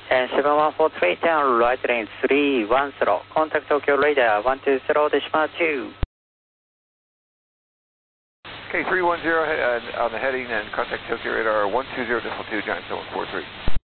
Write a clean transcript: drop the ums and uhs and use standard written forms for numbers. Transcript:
And 7143 down right lane 310. Contact Tokyo radar 120.2. Okay, 310 on the heading and contact Tokyo radar 120.2, Giant 7143.